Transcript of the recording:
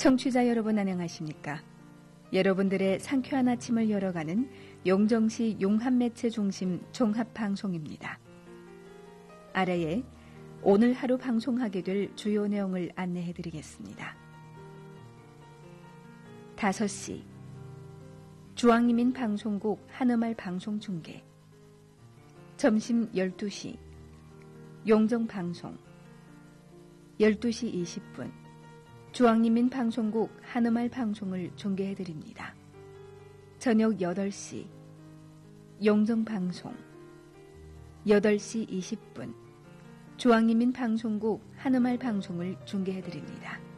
청취자 여러분 안녕하십니까? 여러분들의 상쾌한 아침을 열어가는 용정시 용합매체 중심 종합방송입니다. 아래에 오늘 하루 방송하게 될 주요 내용을 안내해드리겠습니다. 5시 주황이민 방송국 한음알 방송 중계. 점심 12시 용정방송. 12시 20분 주황이민 방송국 한음알 방송을 중계해드립니다. 저녁 8시 용정방송. 8시 20분 주황이민 방송국 한음알 방송을 중계해드립니다.